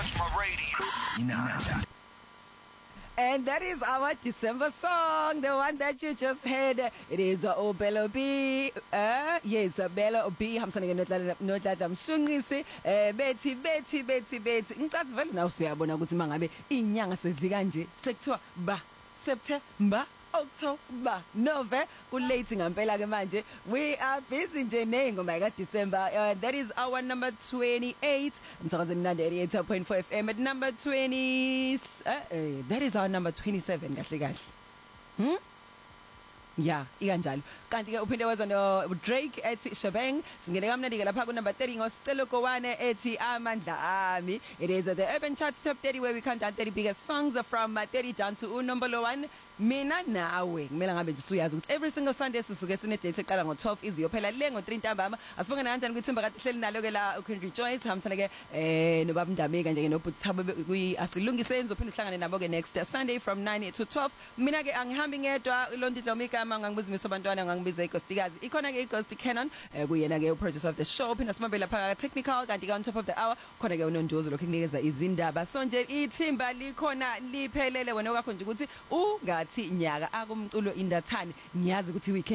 Charge my radio. And that is our December song, the one that you just heard. It is Bella B. Yes, Bella B. Hamsana notlata mshungisi. Betty. Ngicathu vele nawe usuyabona ukuthi mangabe inyanga sezikanje sekuthiwa ba September October November kulate ngempela ke manje we are busy nje nengoma ka December that is our number 28 umsakazweni Nandi 88.4 FM at number 20 that is our number 27 kahle yeah ikanjalo kanti ke uphinde waza no Drake ethi Shebang singene kamnandi ke lapha ku number 30 ngosicelo kowane ethi amandla ami. It is the Urban Charts Top 30 where we count down 30 biggest songs from 30 down to number 1. Mina nawe kumele ngabe nje uyazi ukuthi every single Sunday sisuke sine date eqala ngo12 iziyophela le ngo3 ntambama asibonga kanjani kwithimba kade hleli nalo ke la uKen Rejoice hamsana ke nobaba Ndameka nje ke noButhabo asilungiseni zophinde uhlangane nabo ke next Sunday from 9 to 12. Mina ke angihambi ngedwa uLondidla umikama ngangibuza imisobantwana ngangibiza igostikazi ikhona ke iGhost Canon kuyena ke uproducer of the show phina simabe lapha technical kanti ke on top of the hour khona ke uNondozo lokho kunikeza izindaba so nje ithimba likhona liphelele wena wakho nje ukuthi ungathi nyaka akumculo indathane ngiyazi ukuthi